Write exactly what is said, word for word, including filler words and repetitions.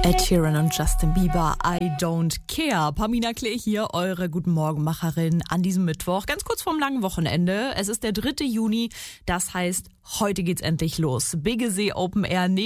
Ed Sheeran und Justin Bieber, I Don't Care. Pamina Klee hier, eure Guten Morgenmacherin an diesem Mittwoch, ganz kurz vorm langen Wochenende. Es ist der dritte Juni, das heißt, heute geht's endlich los. Biggesee Open Air